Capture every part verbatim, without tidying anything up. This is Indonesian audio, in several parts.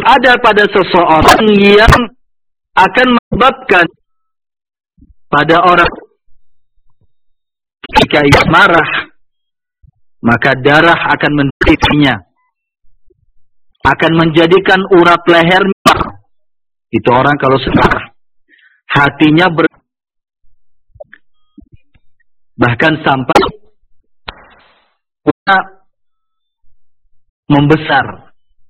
ada pada seseorang yang akan menyebabkan pada orang jika ia marah, maka darah akan mendidiknya, akan menjadikan urat lehernya. Itu orang kalau marah, hatinya ber bahkan sampai membesar.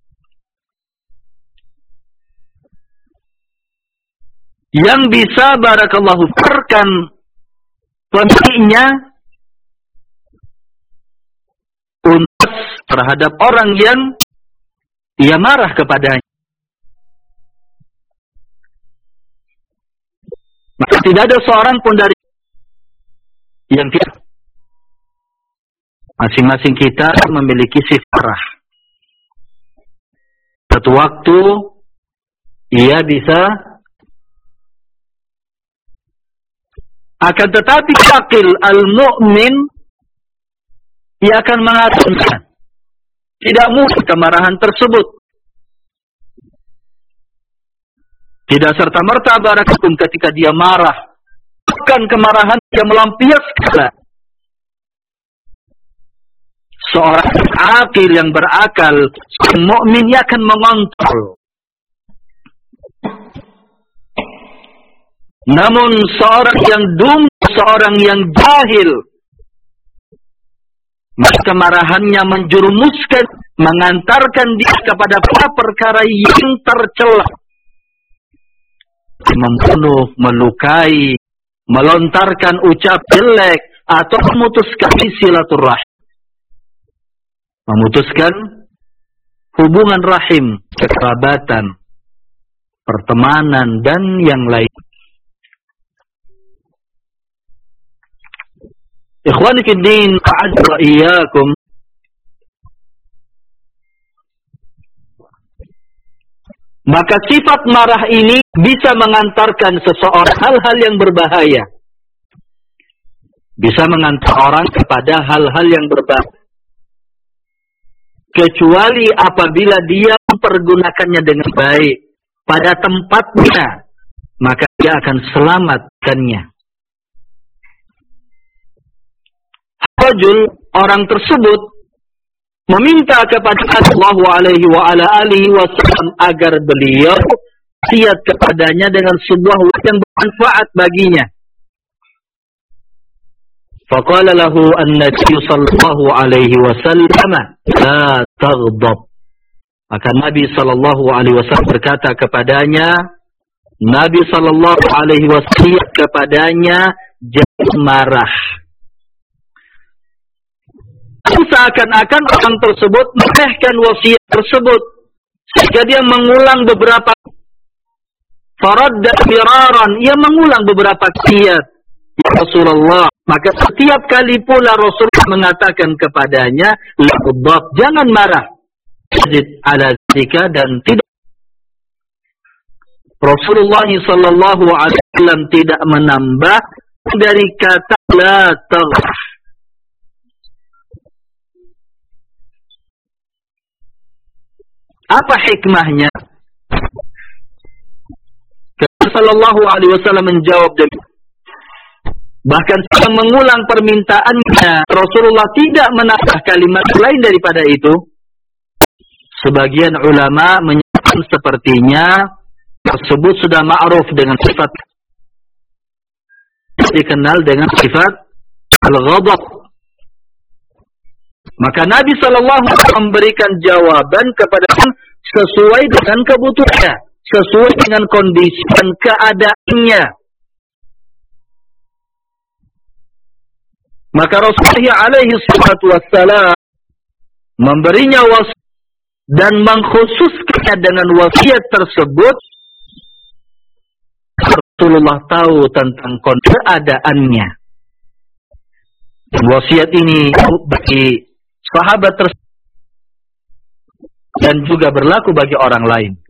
Yang bisa barakallahu farkan pemiliknya untuk terhadap orang yang ia marah kepadanya. Maka tidak ada seorang pun dari yang tidak, masing-masing kita memiliki sifat marah. Satu waktu ia bisa, akan tetapi akil al-mu'min ia akan mengatakan tidak mudah kemarahan tersebut. Tidak serta-merta barakallahu ketika dia marah, bukan kemarahan yang melampiaskan. Seorang akil yang berakal, seorang mukmin ia akan mengontrol. Namun seorang yang dum, seorang yang jahil, maka kemarahannya menjerumuskan, mengantarkan dia kepada perkara yang tercela, membunuh, melukai, melontarkan ucap jelek, atau memutuskan silaturahim, memutuskan hubungan rahim, kekerabatan, pertemanan, dan yang lain. Ikhwani fi din, a'azza wa iyyakum. Maka sifat marah ini bisa mengantarkan seseorang hal-hal yang berbahaya. Bisa mengantar orang kepada hal-hal yang berbahaya. Kecuali apabila dia mempergunakannya dengan baik pada tempatnya, maka dia akan selamatkannya. Rajul, orang tersebut meminta kepada Allah alaihi wa ala alihi wasallam agar beliau wasiat kepadanya dengan sebuah wasiat yang bermanfaat baginya. Faqala lahu an-nabiy sallallahu alaihi wasallam, la taghdab. Maka Nabi sallallahu alaihi wasallam berkata kepadanya, Nabi sallallahu alaihi wasallam kepadanya, jangan marah. Seakan-akan orang tersebut menolehkan wasiat tersebut, sehingga dia mengulang beberapa faradda miraran, ia mengulang beberapa wasiat. Ya Rasulullah, maka setiap kali pula Rasulullah mengatakan kepadanya, la taghdab, jangan marah. Zid ala zika, dan tidak, Rasulullah sallallahu alaihi wasallam tidak menambah dari kata la taghdab. Apa hikmahnya? Rasulullah sallallahu alaihi wasallam menjawab demikian. Bahkan setelah mengulang permintaannya, Rasulullah tidak menambah kalimat lain daripada itu. Sebagian ulama menyatakan sepertinya tersebut sudah ma'ruf dengan sifat, dikenal dengan sifat al-ghadab. Maka Nabi sallallahu alaihi wasallam memberikan jawaban kepada sesuai dengan kebutuhannya, sesuai dengan kondisi dan keadaannya. Maka Rasulullah alaihi salatu wassalam memberinya wasiat dan mengkhususkannya dengan wasiat tersebut. Rasulullah tahu tentang keadaannya. Wasiat ini bagi sahabat tersebut dan juga berlaku bagi orang lain.